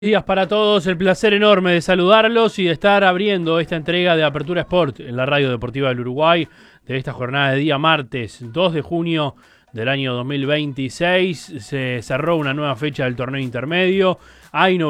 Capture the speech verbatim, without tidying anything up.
Días para todos, el placer enorme de saludarlos y de estar abriendo esta entrega de Apertura Sport en la Radio Deportiva del Uruguay de esta jornada de día martes dos de junio del año dos mil veintiséis. Se cerró una nueva fecha del torneo intermedio. Hay